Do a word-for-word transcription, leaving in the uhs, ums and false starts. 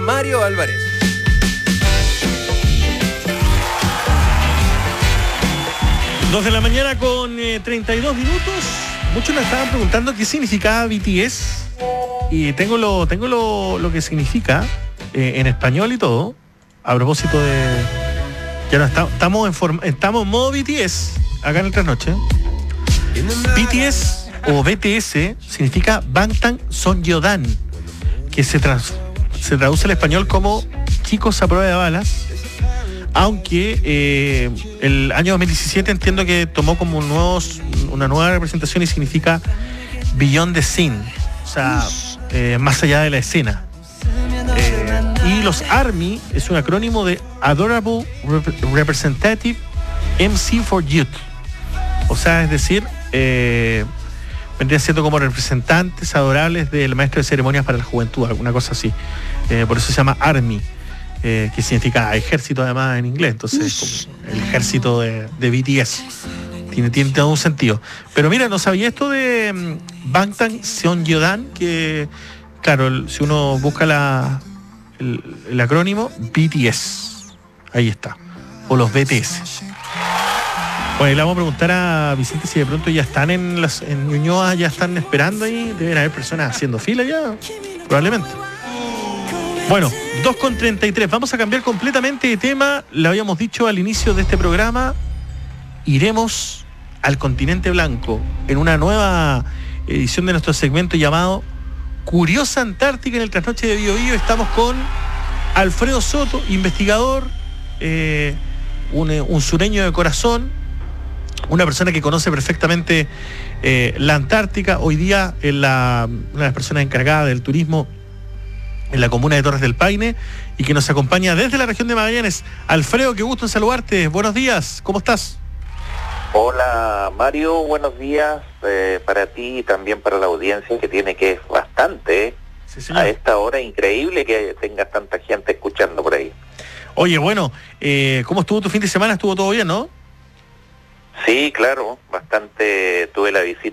Mario Álvarez. Dos de la mañana con eh, treinta y dos minutos. Muchos nos estaban preguntando qué significaba B T S. Y tengo lo, tengo lo, lo que significa eh, en español y todo. A propósito de... Ya no está, estamos, en forma, estamos en modo B T S acá en el Trasnoche. B T S o B T S significa Bangtan Sonyeondan, que se, trans, se traduce al español como chicos a prueba de balas. Aunque eh, el año dos mil diecisiete entiendo que tomó como nuevos, una nueva representación y significa Beyond the Scene, o sea, eh, más allá de la escena. Eh, y los ARMY es un acrónimo de Adorable Rep- Representative M C for Youth. O sea, es decir, eh, vendrían siendo como representantes adorables del maestro de ceremonias para la juventud, alguna cosa así. Eh, por eso se llama ARMY. Eh, que significa ejército además en inglés, entonces como el ejército de, de B T S tiene, tiene todo un sentido. Pero mira, no sabía esto de um, Bangtan Sonyeondan, que claro, el, si uno busca la, el, el acrónimo B T S, ahí está, o los B T S. Bueno, y le vamos a preguntar a Vicente si de pronto ya están en las en Ñuñoa, ya están esperando ahí, deben haber personas haciendo fila ya, probablemente. Bueno, dos con treinta y tres. Vamos a cambiar completamente de tema. Le habíamos dicho al inicio de este programa, iremos al continente blanco en una nueva edición de nuestro segmento llamado Curiosa Antártica en el Trasnoche de Bio Bio. Estamos con Alfredo Soto, investigador, eh, un, un sureño de corazón, una persona que conoce perfectamente eh, la Antártica. Hoy día es la, una de las personas encargadas del turismo en la comuna de Torres del Paine y que nos acompaña desde la región de Magallanes. Alfredo, qué gusto en saludarte. Buenos días, ¿cómo estás? Hola Mario, buenos días eh, para ti y también para la audiencia que tiene que es bastante. Sí, señor. A esta hora increíble que tengas tanta gente escuchando por ahí. Oye, bueno, eh, ¿cómo estuvo tu fin de semana? ¿Estuvo todo bien, no? Sí, claro, bastante, tuve la visita